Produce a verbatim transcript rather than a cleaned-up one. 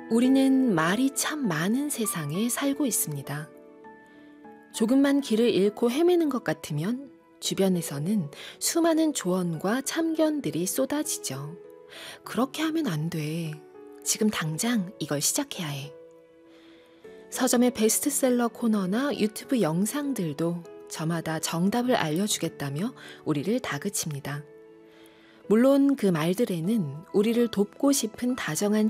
우리는 말이 참 많은 세상에 살고 있습니다. 조금만 길을 잃고 헤매는 것 같으면 주변에서는 수많은 조언과 참견들이 쏟아지죠. 그렇게 하면 안 돼. 지금 당장 이걸 시작해야 해. 서점의 베스트셀러 코너나 유튜브 영상들도 저마다 정답을 알려주겠다며 우리를 다그칩니다. 물론 그 말들에는 우리를 돕고 싶은 다정한